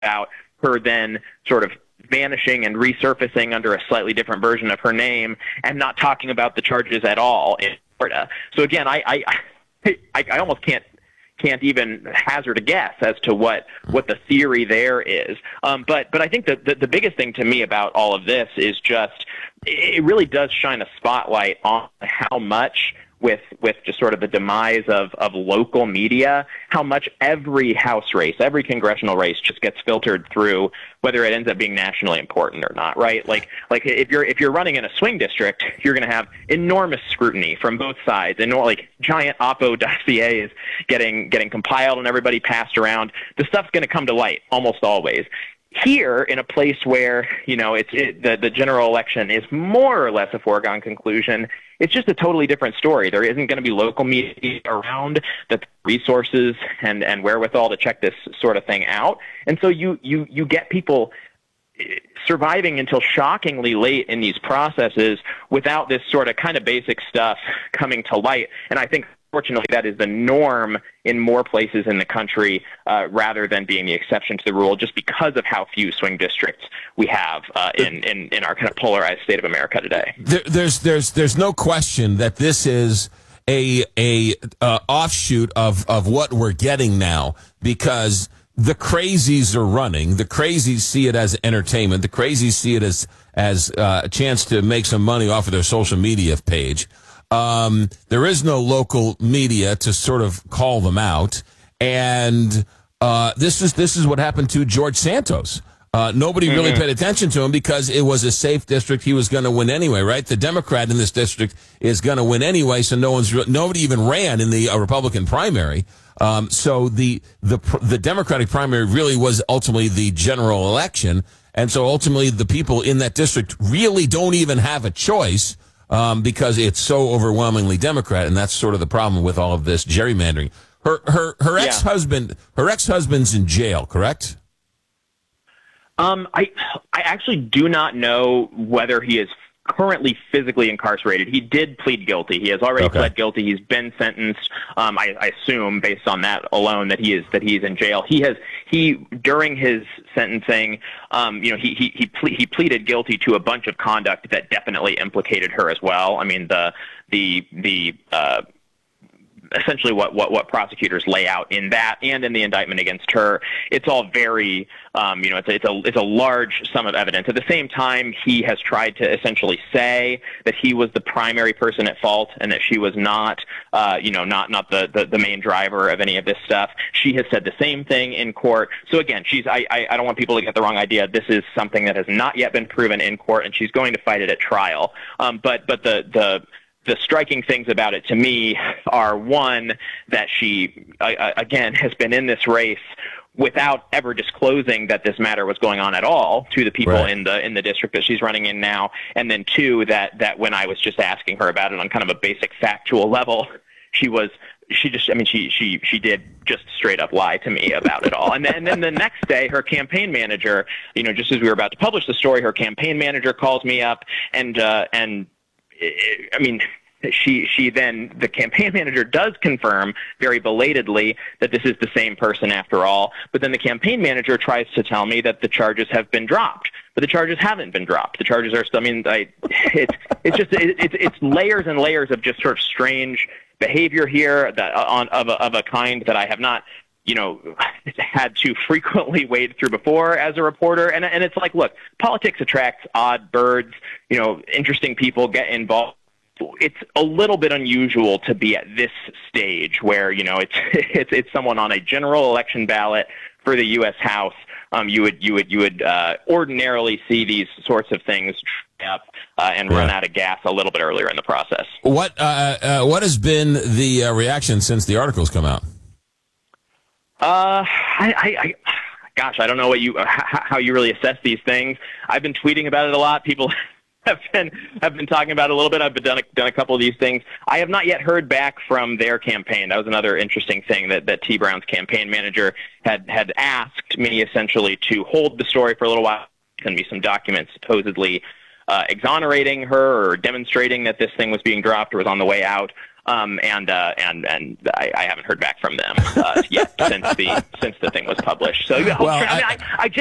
about her then sort of vanishing and resurfacing under a slightly different version of her name and not talking about the charges at all in Florida. So again, I almost can't even hazard a guess as to what the theory there is. But I think that the biggest thing to me about all of this is just it really does shine a spotlight on how much with just sort of the demise of local media, how much every House race, every congressional race just gets filtered through, whether it ends up being nationally important or not, right? Like if you're running in a swing district, you're going to have enormous scrutiny from both sides, and like giant Oppo dossiers getting compiled and everybody passed around. The stuff's going to come to light almost always. Here, in a place where the general election is more or less a foregone conclusion, it's just a totally different story. There isn't going to be local media around the resources and wherewithal to check this sort of thing out, and so you get people surviving until shockingly late in these processes without this sort of kind of basic stuff coming to light. And I think, fortunately, that is the norm in more places in the country rather than being the exception to the rule, just because of how few swing districts we have in our kind of polarized state of America today. There's no question that this is a offshoot of what we're getting now, because the crazies are running. The crazies see it as entertainment. The crazies see it as a chance to make some money off of their social media page. There is no local media to sort of call them out. And this is what happened to George Santos. Nobody really paid attention to him because it was a safe district. He was going to win anyway, right? The Democrat in this district is going to win anyway, so nobody even ran in the Republican primary. So the Democratic primary really was ultimately the general election. And so ultimately the people in that district really don't even have a choice. Because it's so overwhelmingly Democrat, and that's sort of the problem with all of this gerrymandering. Her ex-husband's in jail, correct? I actually do not know whether he is currently physically incarcerated. He did plead guilty. He has already pled guilty. He's been sentenced. I assume, based on that alone, that he's in jail. He during his sentencing, he pleaded guilty to a bunch of conduct that definitely implicated her as well. I mean, the essentially what prosecutors lay out in that and in the indictment against her, it's all very, it's a large sum of evidence. At the same time, he has tried to essentially say that he was the primary person at fault and that she was not the main driver of any of this stuff. She has said the same thing in court. So again, I don't want people to get the wrong idea. This is something that has not yet been proven in court, and she's going to fight it at trial. But the striking things about it to me are, one, that she, again, has been in this race without ever disclosing that this matter was going on at all to the people in the district that she's running in now. And then, two, that when I was just asking her about it on kind of a basic factual level, she did just straight up lie to me about it all. And then the next day, her campaign manager, just as we were about to publish the story, her campaign manager calls me up the campaign manager does confirm very belatedly that this is the same person after all. But then the campaign manager tries to tell me that the charges have been dropped, but the charges haven't been dropped. The charges are still. It's layers and layers of just sort of strange behavior here of a kind that I have not had to frequently wade through before as a reporter. And it's like, look, politics attracts odd birds, interesting people get involved. It's a little bit unusual to be at this stage where, it's someone on a general election ballot for the U.S. House. You would ordinarily see these sorts of things up and run out of gas a little bit earlier in the process. What has been the reaction since the articles come out? Gosh, I don't know how you really assess these things. I've been tweeting about it a lot. People have been talking about it a little bit. I've done a couple of these things. I have not yet heard back from their campaign. That was another interesting thing that T. Brown's campaign manager had asked me essentially to hold the story for a little while, send me some documents supposedly exonerating her or demonstrating that this thing was being dropped or was on the way out. and I haven't heard back from them yet since the thing was published. So Well, I